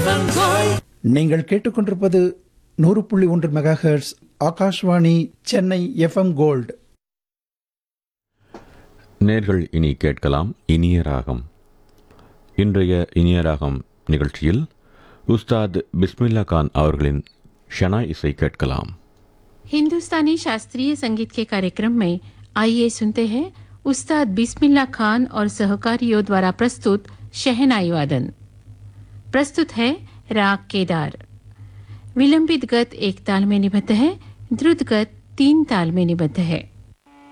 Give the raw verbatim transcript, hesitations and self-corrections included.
நீங்கள் கேட்டுக்கொண்டிருப்பது நூறு புள்ளி ஒன்று mega hertz Akashvani Chennai FM gold. நேர்கள் இனி கேட்கலாம் இனிய ராகம். இன்றைய இனிய ராகம் நிகழ்ச்சியில் உஸ்தாத் பிஸ்மில்லா கான் அவர்களின் ஷனா இசை கேட்கலாம். हिंदुस्तानी शास्त्रीय संगीत के कार्यक्रम में आइए सुनते हैं उस्ताद बिस्मिल्ला खान और सहकारियों द्वारा प्रस्तुत शहनाई वादन. प्रस्तुत है राग केदार. विलंबित गत एक ताल में निबद्ध है, द्रुत गत तीन ताल में निबद्ध है.